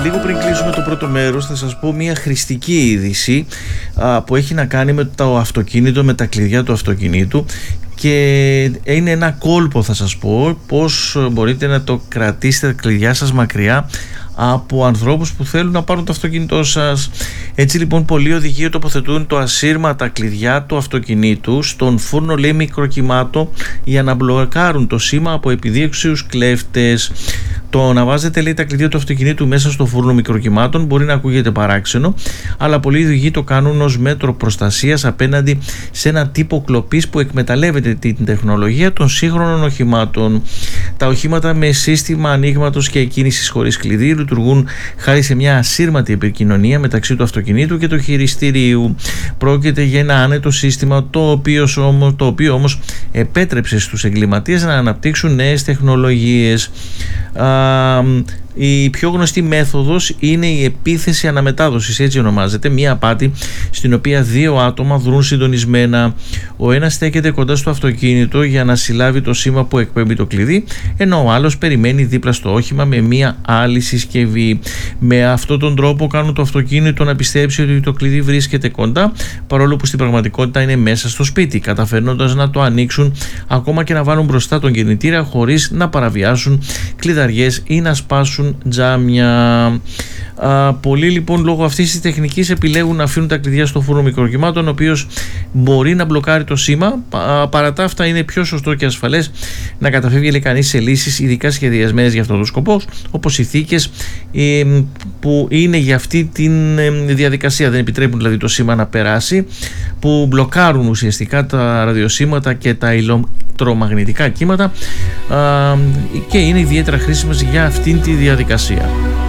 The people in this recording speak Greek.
λίγο πριν κλείσουμε το πρώτο μέρος θα σας πω μια χρηστική είδηση που έχει να κάνει με το αυτοκίνητο, με τα κλειδιά του αυτοκινήτου, και είναι ένα κόλπο, θα σας πω πώς μπορείτε να το κρατήσετε τα κλειδιά σας μακριά από ανθρώπους που θέλουν να πάρουν το αυτοκίνητό σας. Έτσι λοιπόν, πολλοί οδηγοί τοποθετούν το ασύρματα κλειδιά του αυτοκινήτου στον φούρνο, λέει, μικροκυμάτων για να μπλοκάρουν το σήμα από επιδίωξιους κλέφτες. Το να βάζετε, λέει, τα κλειδιά του αυτοκινήτου μέσα στο φούρνο μικροκυμάτων μπορεί να ακούγεται παράξενο, αλλά πολλοί οδηγοί το κάνουν ως μέτρο προστασίας απέναντι σε ένα τύπο κλοπής που εκμεταλλεύεται την τεχνολογία των σύγχρονων οχημάτων. Τα οχήματα με σύστημα ανοίγματος και εκκίνησης χωρίς κλειδί λειτουργούν χάρη σε μια ασύρματη επικοινωνία μεταξύ του αυτοκινήτου και του χειριστηρίου. Πρόκειται για ένα άνετο σύστημα το οποίο όμως επέτρεψε στους εγκληματίες να αναπτύξουν νέες τεχνολογίες. Η πιο γνωστή μέθοδος είναι η επίθεση αναμετάδοσης, έτσι ονομάζεται, μια απάτη στην οποία δύο άτομα δρούν συντονισμένα. Ο ένας στέκεται κοντά στο αυτοκίνητο για να συλλάβει το σήμα που εκπέμπει το κλειδί, ενώ ο άλλος περιμένει δίπλα στο όχημα με μια άλλη συσκευή. Με αυτόν τον τρόπο κάνουν το αυτοκίνητο να πιστέψει ότι το κλειδί βρίσκεται κοντά, παρόλο που στην πραγματικότητα είναι μέσα στο σπίτι, καταφέρνοντας να το ανοίξουν ακόμα και να βάλουν μπροστά τον κινητήρα χωρίς να παραβιάσουν κλειδαριές ή να σπάσουν τζάμια. Πολλοί λοιπόν λόγω αυτής της τεχνικής επιλέγουν να αφήνουν τα κλειδιά στο φούρνο μικροκυμάτων, ο οποίος μπορεί να μπλοκάρει το σήμα. Παρά τα αυτά, είναι πιο σωστό και ασφαλές να καταφεύγει, λέει, κανείς σε λύσεις ειδικά σχεδιασμένες για αυτόν τον σκοπό, όπως οι θήκες που είναι για αυτή τη διαδικασία, δεν επιτρέπουν δηλαδή το σήμα να περάσει, που μπλοκάρουν ουσιαστικά τα ραδιοσύματα και τα ηλεκτρομαγνητικά κύματα, και είναι ιδιαίτερα χρήσιμες για αυτήν τη διαδικασία.